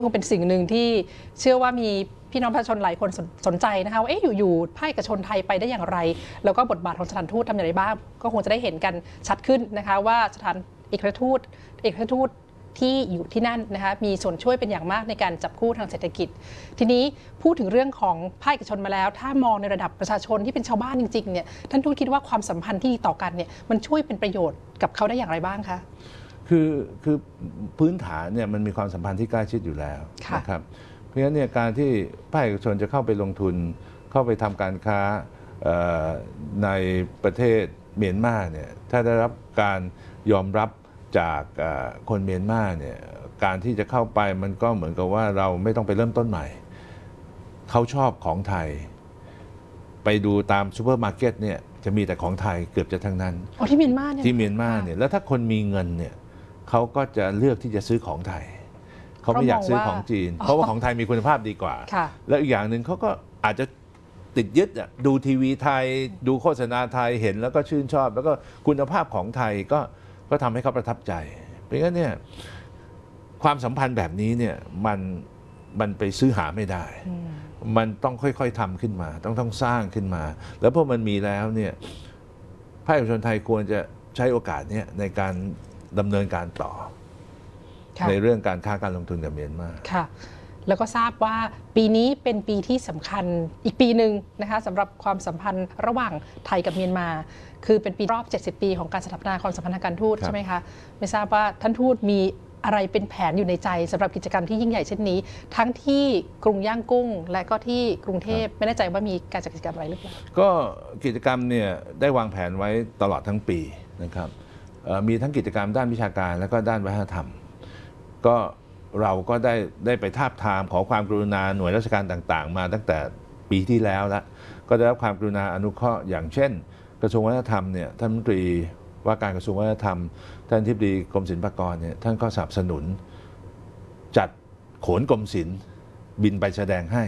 คงเป็นสิ่งหนึ่งที่เชื่อว่ามีพี่น้องประชาชนหลายคนสนใจนะคะว่าอยู่ภาคเอกชนไทยไปได้อย่างไรแล้วก็บทบาทของสถานทูตทำอย่างไรบ้างก็คงจะได้เห็นกันชัดขึ้นนะคะว่าสถานเอกอัครราชทูตที่อยู่ที่นั่นนะคะมีส่วนช่วยเป็นอย่างมากในการจับคู่ทางเศรษฐกิจทีนี้พูดถึงเรื่องของภาคเอกชนมาแล้วถ้ามองในระดับประชาชนที่เป็นชาวบ้านจริงๆเนี่ยท่านทูตคิดว่าความสัมพันธ์ที่ดีต่อกันเนี่ยมันช่วยเป็นประโยชน์กับเขาได้อย่างไรบ้างคะคือพื้นฐานเนี่ยมันมีความสัมพันธ์ที่ใกล้ชิดอยู่แล้วนะครับเพราะฉะนั้นเนี่ยการที่ภาคเอกชนจะเข้าไปลงทุนเข้าไปทำการค้าในประเทศเมียนมาเนี่ยถ้าได้รับการยอมรับจากคนเมียนมาเนี่ยการที่จะเข้าไปมันก็เหมือนกับว่าเราไม่ต้องไปเริ่มต้นใหม่เขาชอบของไทยไปดูตามซูเปอร์มาร์เก็ตเนี่ยจะมีแต่ของไทยเกือบจะทั้งนั้นที่เมียนมาเนี่ยแล้วถ้าคนมีเงินเนี่ยเขาก็จะเลือกที่จะซื้อของไทยเขาไม่อยากซื้อของจีนเพราะว่าของไทยมีคุณภาพดีกว่าแล้วอีกอย่างหนึ่งเขาก็อาจจะติดยึดดูทีวีไทยดูโฆษณาไทยเห็นแล้วก็ชื่นชอบแล้วก็คุณภาพของไทยก็ทำให้เขาประทับใจเพราะงั้นเนี่ยความสัมพันธ์แบบนี้เนี่ยมันไปซื้อหาไม่ได้มันต้องค่อยๆทำขึ้นมาต้องสร้างขึ้นมาแล้วพอมันมีแล้วเนี่ยภาคเอกชนไทยควรจะใช้โอกาสนี้ในการดำเนินการต่อในเรื่องการค้าการลงทุนกับเมียนมาค่ะแล้วก็ทราบว่าปีนี้เป็นปีที่สำคัญอีกปีหนึ่งนะคะสำหรับความสัมพันธ์ระหว่างไทยกับเมียนมาคือเป็นปีรอบ70 ปีของการสถาปนาความสัมพันธ์ทางการทูตใช่ไหมคะไม่ทราบว่าท่านทูตมีอะไรเป็นแผนอยู่ในใจสำหรับกิจกรรมที่ยิ่งใหญ่เช่นนี้ทั้งที่กรุงย่างกุ้งและก็ที่กรุงเทพไม่แน่ใจว่ามีการจัดกิจกรรมอะไรหรือเปล่าก็กิจกรรมเนี่ยได้วางแผนไว้ตลอดทั้งปีนะครับมีทั้งกิจกรรมด้านวิชาการและก็ด้านวัฒนธรรมก็เราก็ได้ไปทาบทามขอความกรุณาหน่วยราชการต่างๆมาตั้งแต่ปีที่แล้วแล้วก็ได้รับความกรุณาอนุเคราะห์อย่างเช่นกระทรวงวัฒนธรรมเนี่ยท่านรัฐมนตรีว่าการกระทรวงวัฒนธรรมท่านอธิบดีกรมศิลปากรเนี่ยท่านก็สนับสนุนจัดโขนกรมศิลป์บินไปแสดงให้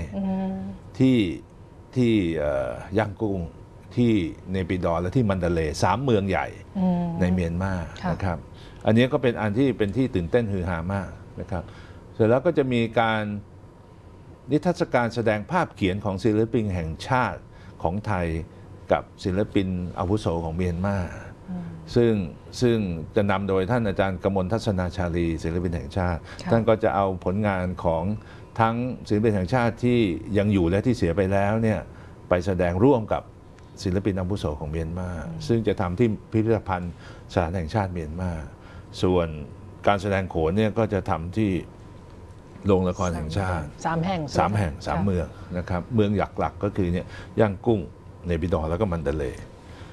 ที่ย่างกุ้งที่เนปิดอร์และที่มันดาเลย์3 เมืองใหญ่ในเมียนมานะครับอันนี้ก็เป็นอันที่เป็นที่ตื่นเต้นฮือฮามากนะครับเสร็จแล้วก็จะมีการนิทรรศการแสดงภาพเขียนของศิลปินแห่งชาติของไทยกับศิลปินอาวุโสของเมียนมาซึ่งจะนำโดยท่านอาจารย์กมลทัศนาชาลีศิลปินแห่งชาติท่านก็จะเอาผลงานของทั้งศิลปินแห่งชาติที่ยังอยู่และที่เสียไปแล้วเนี่ยไปแสดงร่วมกับศิลปินอาวุโสของเมียนมาซึ่งจะทำที่พิพิธภัณฑ์สถานแห่งชาติเมียนมาส่วนการแสดงโขนเนี่ยก็จะทำที่โรงละครแห่งชาติ 3 แห่ง 3 เมืองนะครับเมืองหลักก็คือเนี่ยย่างกุ้งเนปิดอร์แล้วก็มันดาเลย์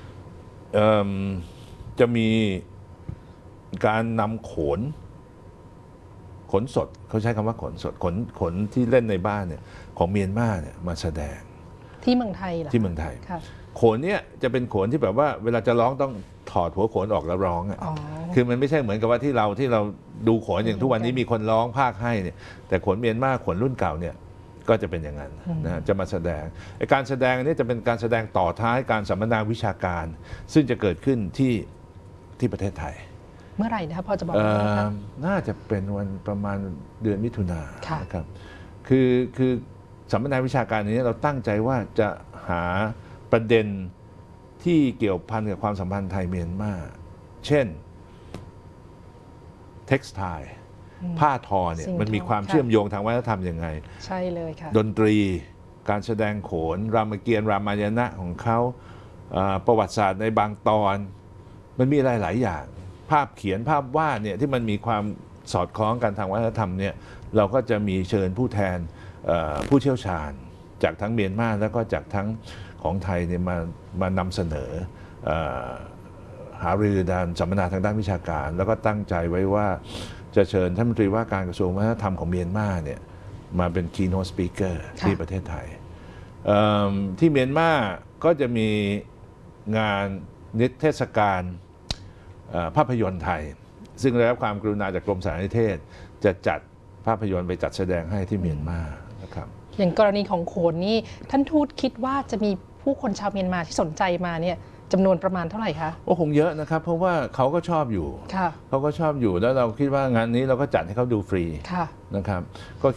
จะมีการนำขนสดเขาใช้คำว่าขนสดขนที่เล่นในบ้านเนี่ยของเมียนมาเนี่ยมาแสดงที่เมืองไทยเหรอที่เมืองไทยโขนเนี่ยจะเป็นโขนที่แบบว่าเวลาจะร้องต้องถอดหัวโขนออกแล้วร้องคือมันไม่ใช่เหมือนกับว่าที่เราดูโขนอย่างทุกวันนี้มีคนร้องภาคให้เนี่ยแต่โขนเมียนมาโขนรุ่นเก่าเนี่ยก็จะเป็นอย่างนั้นนะจะมาแสดงการแสดงนี้จะเป็นการแสดงต่อท้ายการสัมมนาวิชาการซึ่งจะเกิดขึ้นที่ประเทศไทยเมื่อไหร่นะครับพอจะบอกได้ไหมครับน่าจะเป็นวันประมาณเดือนมิถุนายนนะครับคือสัมมนาวิชาการนี้เราตั้งใจว่าจะหาประเด็นที่เกี่ยวพันกับความสัมพันธ์ไทยเมียนมาเช่นเท็กซ์ไทล์ผ้าทอเนี่ยมันมีความเชื่อมโยงทางวัฒนธรรมยังไงใช่เลยค่ะดนตรีการแสดงโขนรามเกียรติ์รามายณะของเขาประวัติศาสตร์ในบางตอนมันมีหลายอย่างภาพเขียนภาพวาดเนี่ยที่มันมีความสอดคล้องกันทางวัฒนธรรมเนี่ยเราก็จะมีเชิญผู้แทนผู้เชี่ยวชาญจากทั้งเมียนมาแล้วก็จากทั้งของไทยเนี่ยมานำเสนอหารือด้านสัมมนาทางด้านวิชาการแล้วก็ตั้งใจไว้ว่าจะเชิญท่านรัฐมนตรีว่าการกระทรวงวัฒนธรรมของเมียนมาเนี่ยมาเป็น keynote speaker ที่ประเทศไทยที่เมียนมาก็จะมีงานนิทรรศการภาพยนตร์ไทยซึ่งได้รับความกรุณาจากกรมสารนิเทศจะจัดภาพยนตร์ไปจัดแสดงให้ที่เมียนมานะครับอย่างกรณีของโขนนี่ท่านทูตคิดว่าจะมีผู้คนชาวเมียนมาที่สนใจมาเนี่ยจำนวนประมาณเท่าไหร่คะโอ้คงเยอะนะครับเพราะว่าเขาก็ชอบอยู่เขาก็ชอบอยู่แล้วเราคิดว่างานนี้เราก็จัดให้เขาดูฟรีนะครับก็